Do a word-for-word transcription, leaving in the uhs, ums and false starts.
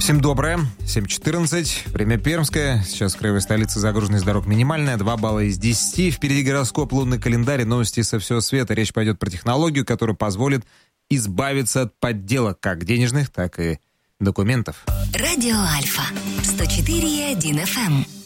Всем доброе. семь четырнадцать. Время Пермское. Сейчас в краевой столице загруженность дорог минимальная. два балла из десяти. Впереди гороскоп, лунный календарь, новости со всего света. Речь пойдет про технологию, которая позволит избавиться от подделок как денежных, так и документов. Радио Альфа. сто четыре и один эф эм.